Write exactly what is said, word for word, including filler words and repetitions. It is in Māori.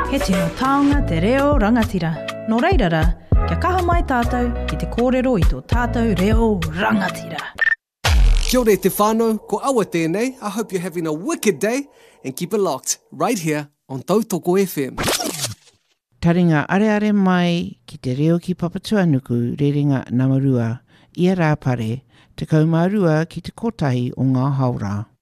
He tino taonga te reo rangatira. Nō reirara, kia kaha mai tātou ki te kōrero i tō tātou reo rangatira. Kia ora te whānau, ko awa tēnei. I hope you're having a wicked day and keep it locked right here on Tautoko F M. Taringa are are mai ki te reo ki Papatuanuku rerenga Namarua, ia rā pare, te kaumārua ki te kotahi o ngā haura.